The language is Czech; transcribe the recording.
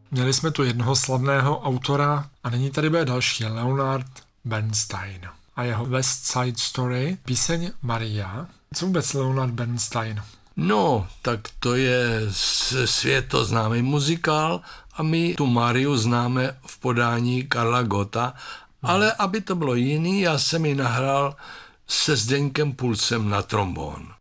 Měli jsme tu jednoho slavného autora a nyní tady bude další, Leonard Bernstein a jeho West Side Story, píseň Maria. Co vůbec Leonard Bernstein? No, tak to je světoznámý muzikál a my tu Mariu známe v podání Karla Gotta, ale aby to bylo jiný, já jsem ji nahrál se Zdeňkem Pulsem na trombón.